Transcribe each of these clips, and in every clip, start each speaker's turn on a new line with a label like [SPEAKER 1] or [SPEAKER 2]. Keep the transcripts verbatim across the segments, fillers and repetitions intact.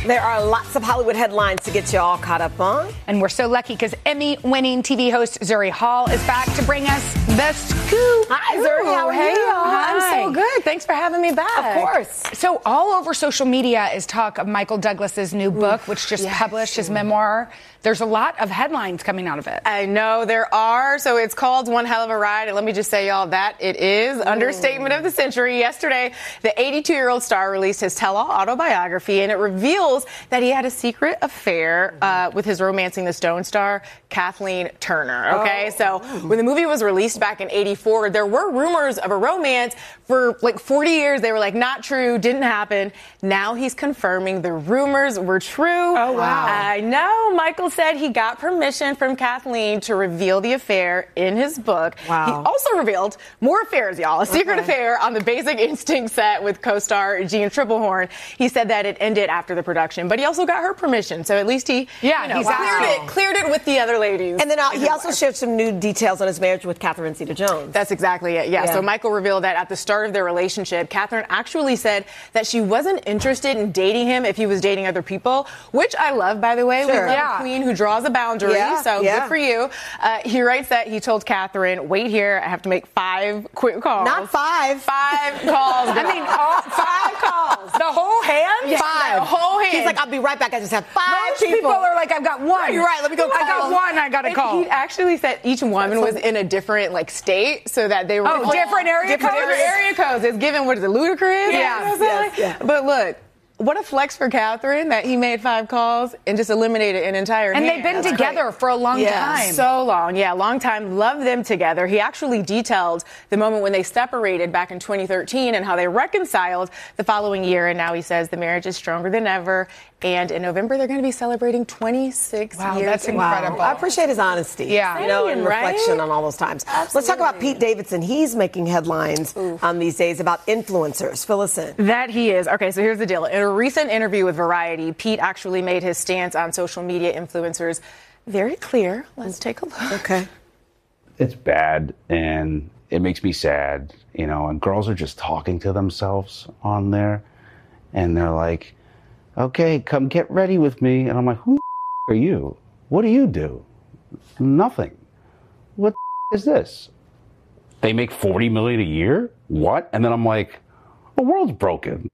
[SPEAKER 1] There are lots of Hollywood headlines to get you all caught up on.
[SPEAKER 2] And we're so lucky because Emmy-winning T V host Zuri Hall is back to bring us the scoop.
[SPEAKER 1] Hi, Zuri. How are
[SPEAKER 2] Hey,
[SPEAKER 1] you?
[SPEAKER 2] Hi.
[SPEAKER 3] I'm so good. Thanks for having me back.
[SPEAKER 1] Of course.
[SPEAKER 2] So all over social media is talk of Michael Douglas's new book, which just
[SPEAKER 3] yes.
[SPEAKER 2] published, his memoir. There's a lot of headlines coming out of it.
[SPEAKER 3] I know there are. So it's called One Hell of a Ride. And let me just say, y'all, that it is. Mm. Understatement of the century. Yesterday, the eighty-two-year-old star released his tell-all autobiography, and it reveals that he had a secret affair uh, with his Romancing the Stone star, Kathleen Turner. Okay, oh. So when the movie was released back in eighty-four, there were rumors of a romance for like forty years. They were like, not true, didn't happen. Now he's confirming the rumors were true.
[SPEAKER 2] Oh, wow.
[SPEAKER 3] I know. Michael said he got permission from Kathleen to reveal the affair in his book.
[SPEAKER 1] Wow.
[SPEAKER 3] He also revealed more affairs, y'all. A secret
[SPEAKER 1] okay.
[SPEAKER 3] affair on the Basic Instinct set with co-star Jean Triplehorn. He said that it ended after the production, but he also got her permission. So at least he
[SPEAKER 2] yeah,
[SPEAKER 3] you know,
[SPEAKER 2] he's
[SPEAKER 3] cleared
[SPEAKER 2] wow.
[SPEAKER 3] it cleared it with the other ladies.
[SPEAKER 1] And then uh, he also shared some new details on his marriage with Catherine Zeta-Jones.
[SPEAKER 3] That's exactly it. Yeah.
[SPEAKER 1] yeah.
[SPEAKER 3] So Michael revealed that at the start of their relationship, Catherine actually said that she wasn't interested in dating him if he was dating other people, which I love, by the way.
[SPEAKER 1] Sure.
[SPEAKER 3] We love
[SPEAKER 2] Yeah.
[SPEAKER 3] a queen who draws a boundary.
[SPEAKER 1] Yeah.
[SPEAKER 3] So
[SPEAKER 1] yeah.
[SPEAKER 3] good for you. Uh, he writes that he told Catherine, wait here, I have to make five quick calls.
[SPEAKER 1] Not five.
[SPEAKER 3] Five calls.
[SPEAKER 2] I mean, all, five calls. The whole hand?
[SPEAKER 3] Yeah,
[SPEAKER 1] Five.
[SPEAKER 3] The whole hand.
[SPEAKER 1] He's like, I'll be right back. I just have five
[SPEAKER 2] Most people. are like, I've got one.
[SPEAKER 1] You're right. Let me go
[SPEAKER 2] I got
[SPEAKER 1] call.
[SPEAKER 2] one. I got to
[SPEAKER 3] And
[SPEAKER 2] call.
[SPEAKER 3] he actually said each woman was in a different like state, so that they were
[SPEAKER 2] Oh, different area
[SPEAKER 3] different
[SPEAKER 2] codes?
[SPEAKER 3] Different area codes. It's given what is it, ludicrous?
[SPEAKER 2] Yeah.
[SPEAKER 3] You know what I'm
[SPEAKER 1] Yes,
[SPEAKER 3] saying?
[SPEAKER 1] yeah.
[SPEAKER 3] But look. What a flex for Catherine that he made five calls and just eliminated an entire
[SPEAKER 2] and
[SPEAKER 3] hand.
[SPEAKER 2] they've been
[SPEAKER 3] That's
[SPEAKER 2] together
[SPEAKER 3] great.
[SPEAKER 2] for a long
[SPEAKER 1] Yeah.
[SPEAKER 2] time.
[SPEAKER 3] So long, yeah, long time. Love them together. He actually detailed the moment when they separated back in twenty thirteen and how they reconciled the following year. And now he says the marriage is stronger than ever. And in November, they're going to be celebrating twenty-six
[SPEAKER 2] Wow,
[SPEAKER 3] years.
[SPEAKER 2] that's
[SPEAKER 1] Wow.
[SPEAKER 2] incredible.
[SPEAKER 1] I appreciate his honesty.
[SPEAKER 2] Yeah.
[SPEAKER 1] You know, and
[SPEAKER 3] Right?
[SPEAKER 1] reflection on all those times. Let's talk about Pete Davidson. He's making headlines um, these days about influencers. Fill us in.
[SPEAKER 3] That he is. Okay, so here's the deal. In a recent interview with Variety, Pete actually made his stance on social media influencers very clear. Let's take a look.
[SPEAKER 1] Okay.
[SPEAKER 4] It's bad, and it makes me sad, you know, and girls are just talking to themselves on there, and they're like, okay, come get ready with me. And I'm like, who the are you? What do you do? Nothing. What is this? They make forty million dollars a year? What? And then I'm like, the world's broken.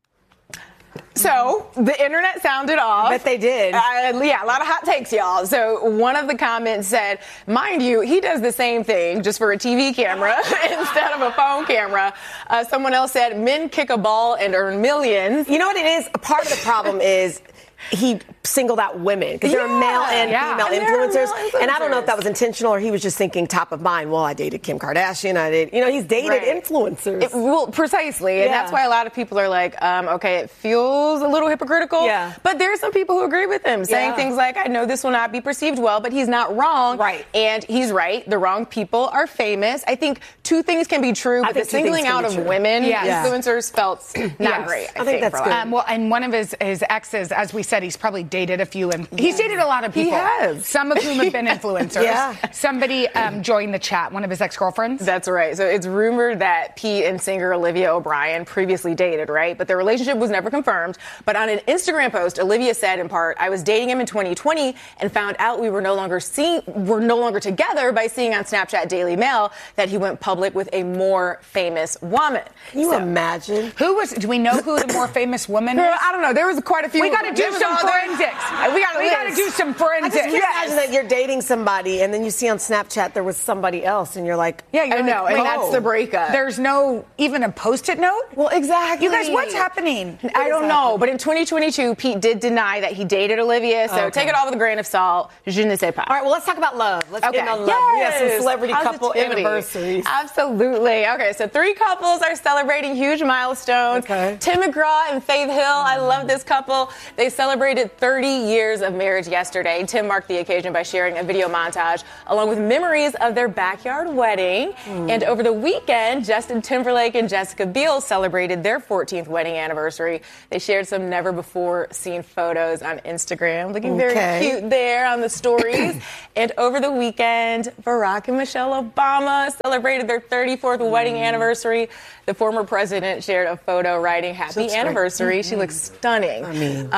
[SPEAKER 3] So the internet sounded off.
[SPEAKER 1] Bet they did.
[SPEAKER 3] Uh, yeah, a lot of hot takes, y'all. So one of the comments said, mind you, he does the same thing just for a T V camera instead of a phone camera. Uh, someone else said, men kick a ball and earn millions.
[SPEAKER 1] You know what it is? Part of the problem is he singled out women because there are
[SPEAKER 3] Yeah.
[SPEAKER 1] male and
[SPEAKER 2] Yeah.
[SPEAKER 1] female
[SPEAKER 3] And there are
[SPEAKER 1] influencers.
[SPEAKER 3] male
[SPEAKER 1] And I don't know if
[SPEAKER 3] influencers.
[SPEAKER 1] that was intentional or he was just thinking top of mind. Well, I dated Kim Kardashian. I did, you know, he's dated
[SPEAKER 3] Right.
[SPEAKER 1] influencers.
[SPEAKER 3] It, well, precisely. And
[SPEAKER 1] Yeah.
[SPEAKER 3] that's why a lot of people are like, um, okay, it feels a little hypocritical.
[SPEAKER 1] Yeah.
[SPEAKER 3] But there are some people who agree with him, saying
[SPEAKER 1] Yeah.
[SPEAKER 3] things like, I know this will not be perceived well, but he's not wrong.
[SPEAKER 1] Right.
[SPEAKER 3] And he's right. The wrong people are famous. I think two things can be true,
[SPEAKER 1] I
[SPEAKER 3] but the
[SPEAKER 1] think two things
[SPEAKER 3] singling
[SPEAKER 1] can
[SPEAKER 3] out
[SPEAKER 1] be
[SPEAKER 3] of
[SPEAKER 1] true.
[SPEAKER 3] women,
[SPEAKER 2] Yes. Yeah.
[SPEAKER 3] influencers, felt not
[SPEAKER 2] Yes.
[SPEAKER 3] great. I,
[SPEAKER 1] I think that's
[SPEAKER 3] for a lot.
[SPEAKER 1] good.
[SPEAKER 2] Um, well, and one of his, his exes, as we said, he's probably dated a few, and he's dated a lot of
[SPEAKER 3] He
[SPEAKER 2] people.
[SPEAKER 3] has.
[SPEAKER 2] Some of whom have been influencers.
[SPEAKER 1] Yeah.
[SPEAKER 2] Somebody um, joined the chat, one of his ex-girlfriends.
[SPEAKER 3] That's right. So it's rumored that Pete and singer Olivia O'Brien previously dated, right? But their relationship was never confirmed. But on an Instagram post, Olivia said in part, I was dating him in twenty twenty and found out we were no longer seeing, were no longer together by seeing on Snapchat Daily Mail that he went public with a more famous woman.
[SPEAKER 1] Can you
[SPEAKER 3] So-
[SPEAKER 1] imagine?
[SPEAKER 2] Who was, do we know who the more famous woman
[SPEAKER 3] Girl,
[SPEAKER 2] is?
[SPEAKER 3] I don't know. There was quite a few.
[SPEAKER 2] We got to do
[SPEAKER 3] There was
[SPEAKER 2] some
[SPEAKER 3] all- there-
[SPEAKER 2] forensics.
[SPEAKER 3] We got
[SPEAKER 2] we got to do some
[SPEAKER 1] I
[SPEAKER 2] forensics.
[SPEAKER 1] just can't imagine that you're dating somebody and then you see on Snapchat there was somebody else and you're like,
[SPEAKER 2] Yeah, you're
[SPEAKER 3] I know,
[SPEAKER 2] like,
[SPEAKER 3] and
[SPEAKER 2] wait,
[SPEAKER 3] that's
[SPEAKER 1] oh.
[SPEAKER 3] the breakup.
[SPEAKER 2] There's no even a post-it note?
[SPEAKER 3] Well, exactly.
[SPEAKER 2] You guys, what's happening?
[SPEAKER 3] I don't know, but in twenty twenty-two, Pete did deny that he dated Olivia, so
[SPEAKER 1] Okay.
[SPEAKER 3] take it all with a grain of salt. Je ne sais pas.
[SPEAKER 1] all right, well, let's talk about love. Let's
[SPEAKER 3] Okay.
[SPEAKER 1] get on love. We have some
[SPEAKER 3] Yes.
[SPEAKER 1] celebrity couple
[SPEAKER 3] Positivity.
[SPEAKER 1] anniversaries.
[SPEAKER 3] Absolutely. Okay, so three couples are celebrating huge milestones.
[SPEAKER 1] Okay.
[SPEAKER 3] Tim McGraw and Faith Hill. I love this couple. They celebrated thirty years of marriage yesterday. Tim marked the occasion by sharing a video montage along with memories of their backyard wedding. Mm. And over the weekend, Justin Timberlake and Jessica Biel celebrated their fourteenth wedding anniversary. They shared some never-before-seen photos on Instagram, looking
[SPEAKER 1] Okay.
[SPEAKER 3] very cute there on the stories. And over the weekend, Barack and Michelle Obama celebrated their thirty-fourth mm. wedding anniversary. The former president shared a photo writing "Happy
[SPEAKER 1] Looks
[SPEAKER 3] Anniversary."
[SPEAKER 1] great.
[SPEAKER 3] She looks stunning.
[SPEAKER 1] I mean,
[SPEAKER 3] um,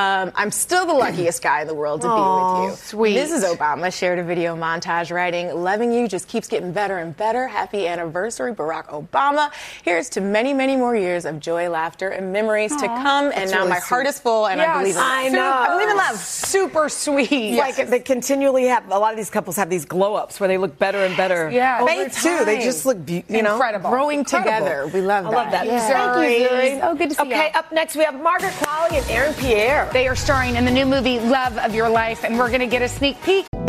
[SPEAKER 3] I'm still the luckiest guy in the world to Aww, be with you.
[SPEAKER 2] Sweet.
[SPEAKER 3] Missus Obama shared a video montage writing, loving you just keeps getting better and better. Happy anniversary, Barack Obama. Here's to many, many more years of joy, laughter, and memories Aww, to come. And now really my sweet. heart is full, and
[SPEAKER 2] yes,
[SPEAKER 3] I believe in
[SPEAKER 1] I know.
[SPEAKER 3] I believe in love.
[SPEAKER 2] Super sweet.
[SPEAKER 1] Yes. Like they continually have, a lot of these couples have these glow-ups where they look better and better.
[SPEAKER 2] Yeah.
[SPEAKER 1] Over Faith, time. too. They just look, be- you know.
[SPEAKER 2] Incredible.
[SPEAKER 3] Growing
[SPEAKER 2] Incredible.
[SPEAKER 3] together. We love that.
[SPEAKER 1] I love that.
[SPEAKER 2] Yeah.
[SPEAKER 1] Thank you, Zuri.
[SPEAKER 2] Oh, good to see you.
[SPEAKER 1] Okay, up next we have Margaret Qualley and Aaron Pierre.
[SPEAKER 2] They are starring in the new movie Love of Your Life, and we're going to get a sneak peek.